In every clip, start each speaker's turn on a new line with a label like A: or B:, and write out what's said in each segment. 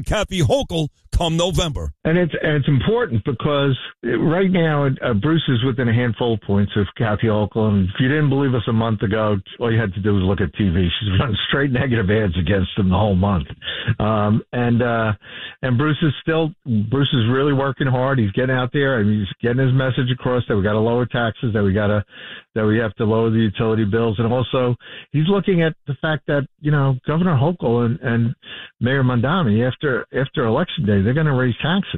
A: Kathy Hochul come November.
B: And it's important because right now Bruce is within a handful of points of Kathy Hochul. And if you didn't believe us a month ago, all you had to do was look at TV. She's run straight negative ads against him the whole month. And Bruce is really working hard. He's getting out there and he's getting his message across that we got to lower taxes, that we have to lower the utility bills. And also he's looking at the fact that, Governor Hochul and Mayor Mondani, after Election Day, they're going to raise taxes.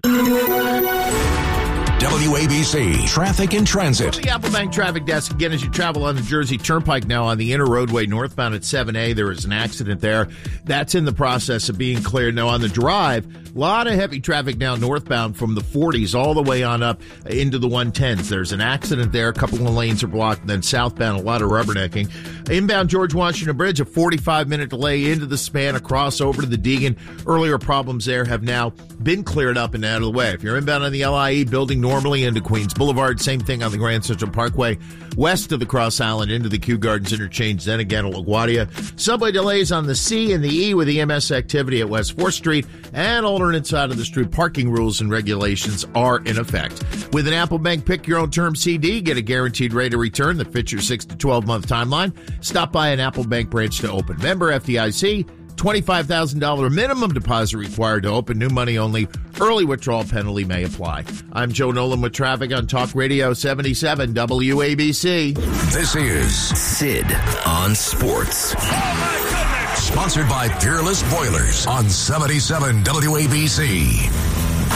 C: WABC Traffic and Transit.
D: The Apple Bank Traffic Desk. Again, as you travel on the Jersey Turnpike now on the inner roadway northbound at 7A, there is an accident there. That's in the process of being cleared. Now on the drive, a lot of heavy traffic now northbound from the 40s all the way on up into the 110s. There's an accident there. A couple of lanes are blocked. And then southbound, a lot of rubbernecking. Inbound George Washington Bridge, a 45-minute delay into the span across over to the Deegan. Earlier problems there have now been cleared up and out of the way. If you're inbound on the LIE building normally into Queens Boulevard, same thing on the Grand Central Parkway, west of the Cross Island into the Kew Gardens interchange, then again at LaGuardia. Subway delays on the C and the E with EMS activity at West 4th Street, and alternate side of the street parking rules and regulations are in effect. With an Apple Bank Pick Your Own Term CD, get a guaranteed rate of return that fits your 6 to 12-month timeline. Stop by an Apple Bank branch to open. Member FDIC. $25,000 minimum deposit required to open. New money only. Early withdrawal penalty may apply. I'm Joe Nolan with traffic on Talk Radio 77 WABC.
C: This is Sid on Sports.
E: Oh, my goodness!
C: Sponsored by Peerless Boilers on 77 WABC.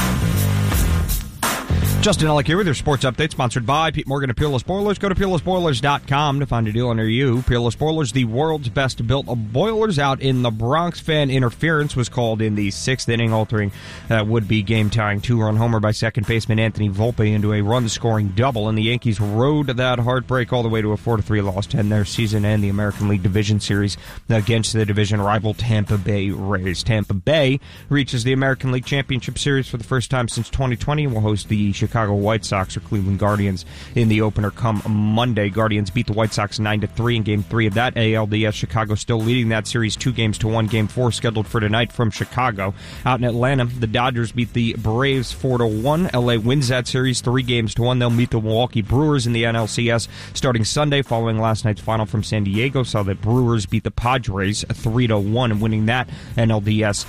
F: Justin Ellick here with your sports update, sponsored by Pete Morgan of Peerless Boilers. Go to peerlessboilers.com to find a dealer near you. Peerless Boilers, the world's best built boilers out in the Bronx. Fan interference was called in the 6th inning, altering would-be game-tying 2-run homer by second baseman Anthony Volpe into a run-scoring double, and the Yankees rode that heartbreak all the way to a 4-3 loss to end their season and the American League Division Series against the division rival Tampa Bay Rays. Tampa Bay reaches the American League Championship Series for the first time since 2020 and will host the Chicago White Sox or Cleveland Guardians in the opener come Monday. Guardians beat the White Sox 9-3 in Game 3 of that ALDS. Chicago still leading that series 2-1. Game 4 scheduled for tonight from Chicago. Out in Atlanta, the Dodgers beat the Braves 4-1. LA wins that series 3-1. They'll meet the Milwaukee Brewers in the NLCS starting Sunday, following last night's final from San Diego. Saw the Brewers beat the Padres 3-1 and winning that NLDS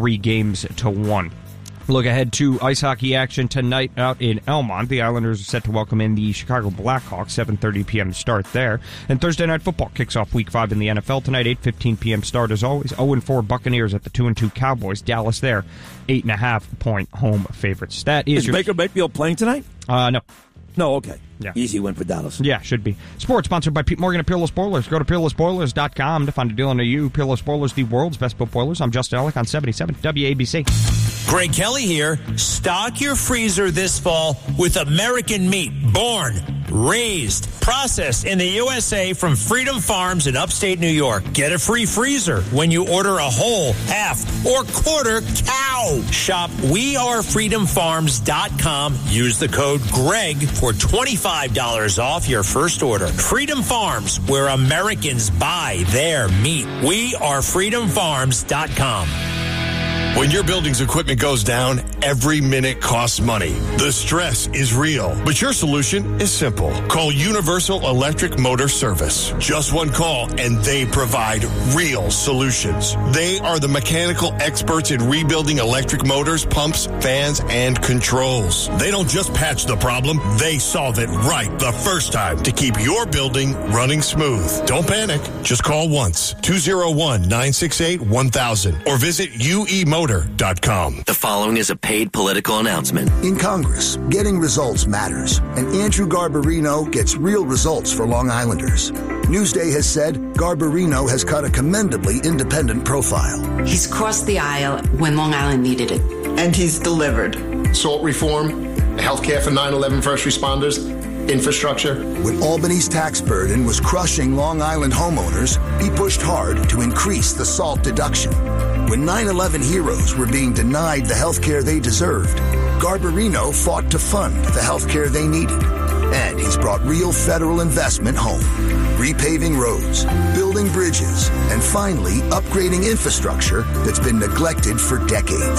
F: 3-1. Look ahead to ice hockey action tonight out in Elmont. The Islanders are set to welcome in the Chicago Blackhawks, 7:30 p.m. start there. And Thursday Night Football kicks off Week 5 in the NFL tonight, 8:15 p.m. start as always. 0-4 Buccaneers at the 2-2 Cowboys. Dallas there, 8.5-point home favorites. That is
A: Baker Mayfield playing tonight?
F: No.
A: No, okay.
F: Yeah.
A: Easy win for Dallas.
F: Yeah, should be. Sports sponsored by Pete Morgan of Peerless Boilers. Go to peerlessboilers.com to find a deal near you. Peerless Boilers, the world's best built boilers. I'm Justin Ellick on 77 WABC.
E: Greg Kelly here. Stock your freezer this fall with American meat, born, raised, processed in the USA from Freedom Farms in upstate New York. Get a free freezer when you order a whole, half, or quarter cow. Shop wearefreedomfarms.com. Use the code GREG for $25 off your first order. Freedom Farms, where Americans buy their meat. wearefreedomfarms.com.
G: When your building's equipment goes down, every minute costs money. The stress is real, but your solution is simple. Call Universal Electric Motor Service. Just one call, and they provide real solutions. They are the mechanical experts in rebuilding electric motors, pumps, fans, and controls. They don't just patch the problem, they solve it right the first time to keep your building running smooth. Don't panic. Just call once, 201-968-1000, or visit uemotor.com.
H: The following is a paid political announcement.
I: In Congress, getting results matters, and Andrew Garbarino gets real results for Long Islanders. Newsday has said Garbarino has cut a commendably independent profile.
J: He's crossed the aisle when Long Island needed it.
K: And he's delivered. Salt reform, health care for 9/11 first responders, infrastructure.
I: When Albany's tax burden was crushing Long Island homeowners, he pushed hard to increase the SALT deduction. When 9/11 heroes were being denied the health care they deserved, Garbarino fought to fund the health care they needed. And he's brought real federal investment home. Repaving roads, building bridges, and finally upgrading infrastructure that's been neglected for decades.